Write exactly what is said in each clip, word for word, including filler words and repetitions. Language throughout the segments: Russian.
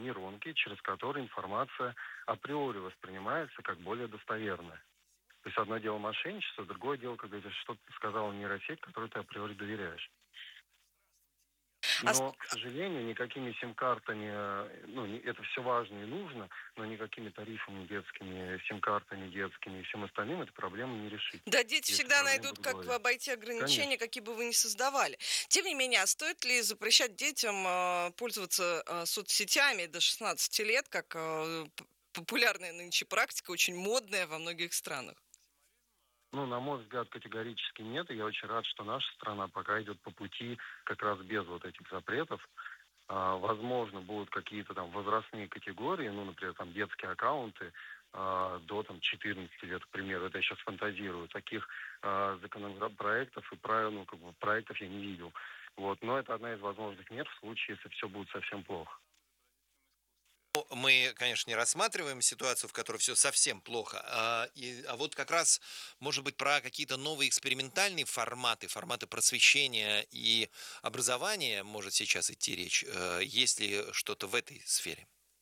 нейронки, через которые информация априори воспринимается как более достоверная. То есть одно дело мошенничество, другое дело, когда это что-то сказала нейросеть, которой ты априори доверяешь. А с- Но, к сожалению, никакими сим-картами, э, ну, не- это все важно и нужно, но никакими тарифами детскими, сим-картами детскими и всем остальным эту проблему не решить, Да, дети если всегда проблема найдут, будет в как голове. обойти ограничения, Конечно. какие бы вы ни создавали. Тем не менее, а стоит ли запрещать детям э, пользоваться э, соцсетями до шестнадцати лет, как э, п- популярная нынче практика, очень модная во многих странах? Ну, на мой взгляд, категорически нет. И я очень рад, что наша страна пока идет по пути как раз без вот этих запретов. А, возможно, будут какие-то там возрастные категории, ну, например, там детские аккаунты а, до там четырнадцати лет, к примеру. Это я сейчас фантазирую. Таких а, законопроектов и правил, ну, как бы проектов я не видел. Вот. Но это одна из возможных мер в случае, если все будет совсем плохо. Мы, конечно, не рассматриваем ситуацию, в которой все совсем плохо, а, и, а вот как раз, может быть, про какие-то новые экспериментальные форматы, форматы просвещения и образования может сейчас идти речь. Э, Есть ли что-то в этой сфере?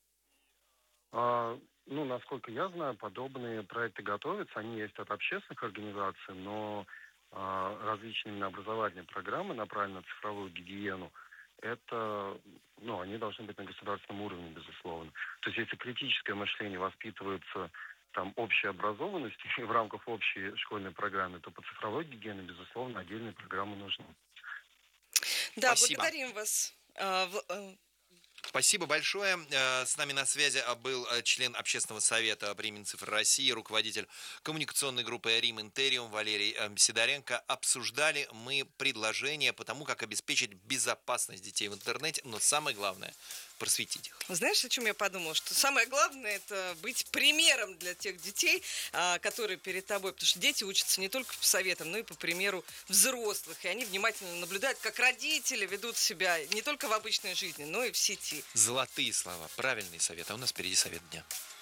А, ну, насколько я знаю, подобные проекты готовятся. Они есть от общественных организаций, но а, различные именно образовательные программы, направленные на цифровую гигиену, это, ну, они должны быть на государственном уровне, безусловно. То есть, если критическое мышление воспитывается там общей образованностью в рамках общей школьной программы, то по цифровой гигиене, безусловно, отдельные программы нужны. Да, Спасибо. благодарим вас. А, в- э, Спасибо большое. Э, С нами на связи а, был э, член общественного совета при Минцифры России, руководитель коммуникационной группы Рим Интериум Валерий э, Сидоренко. Обсуждали мы предложение по тому, как обеспечить безопасность детей в интернете, но самое главное – просветить их. Знаешь, о чем я подумала? Что самое главное — это быть примером для тех детей, а, которые перед тобой. Потому что дети учатся не только по советам, но и по примеру взрослых. И они внимательно наблюдают, как родители ведут себя не только в обычной жизни, но и в сети. Золотые слова, правильный совет. А у нас впереди совет дня.